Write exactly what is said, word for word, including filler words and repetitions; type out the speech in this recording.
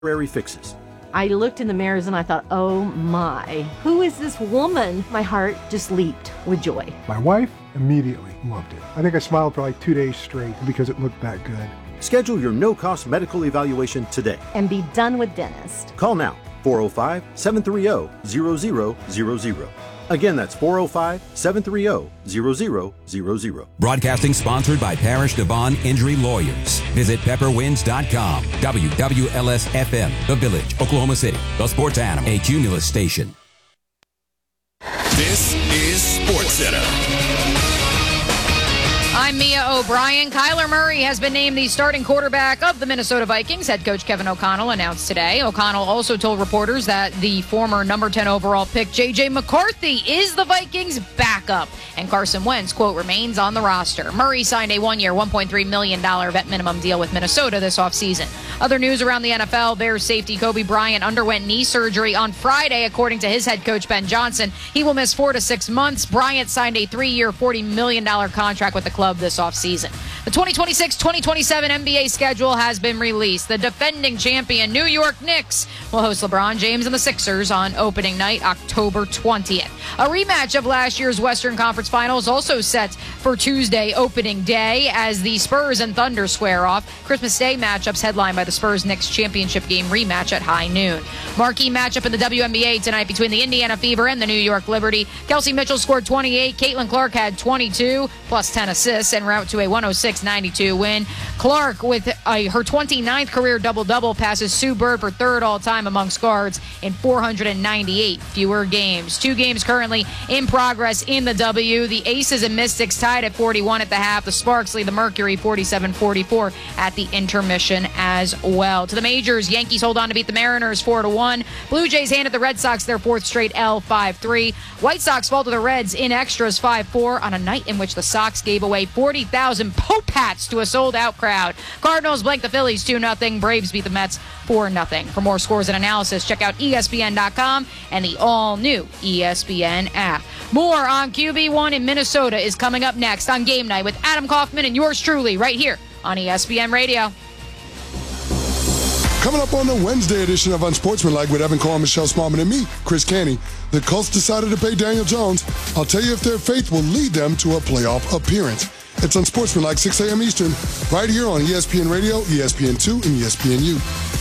temporary fixes. I looked in the mirrors and I thought, oh my, who is this woman? My heart just leaped with joy. My wife immediately loved it. I think I smiled for like two days straight because it looked that good. Schedule your no-cost medical evaluation today. And be done with dentist. Call now, four oh five, seven three oh, zero zero zero zero. Again, that's four oh five, seven three oh, zero zero zero zero. Broadcasting sponsored by Parish Devon Injury Lawyers. Visit pepper winds dot com. W W L S F M, The Village, Oklahoma City. The Sports Animal, a Cumulus station. This is SportsCenter. I'm Mia O'Brien. Kyler Murray has been named the starting quarterback of the Minnesota Vikings. Head coach Kevin O'Connell announced today. O'Connell also told reporters that the former number ten overall pick J J McCarthy is the Vikings' backup. And Carson Wentz, quote, remains on the roster. Murray signed a one-year, one point three million dollars vet minimum deal with Minnesota this offseason. Other news around the N F L, Bears safety Kobe Bryant underwent knee surgery on Friday, according to his head coach Ben Johnson. He will miss four to six months. Bryant signed a three-year, forty million dollars contract with the club this offseason. The twenty twenty-six twenty twenty-seven N B A schedule has been released. The defending champion New York Knicks will host LeBron James and the Sixers on opening night, October twentieth. A rematch of last year's Western Conference Finals also set for Tuesday opening day as the Spurs and Thunder square off. Christmas Day matchups headlined by the Spurs-Knicks championship game rematch at high noon. Marquee matchup in the W N B A tonight between the Indiana Fever and the New York Liberty. Kelsey Mitchell scored twenty-eight. Caitlin Clark had twenty-two plus ten assists en route to a one oh six ninety-two win. Clark with a, her twenty-ninth career double-double passes Sue Bird for third all-time amongst guards in four hundred ninety-eight fewer games. Two games currently in progress in the W. The Aces and Mystics tied at forty-one at the half. The Sparks lead the Mercury forty-seven forty-four at the intermission as well. To the majors, Yankees hold on to beat the Mariners four to one. Blue Jays handed the Red Sox their fourth straight L five three. White Sox fall to the Reds in extras five four on a night in which the Sox gave away forty thousand Pope hats to a sold-out crowd. Cardinals blank the Phillies two nothing. Braves beat the Mets four nothing. For more scores and analysis, check out E S P N dot com and the all-new E S P N app. More on Q B one in Minnesota is coming up next on Game Night with Adam Kaufman and yours truly right here on E S P N Radio. Coming up on the Wednesday edition of Unsportsmanlike with Evan Cole, Michelle Smallman, and me, Chris Canty, the Colts decided to pay Daniel Jones. I'll tell you if their faith will lead them to a playoff appearance. It's Unsportsmanlike, six a.m. Eastern, right here on E S P N Radio, E S P N two, and E S P N U.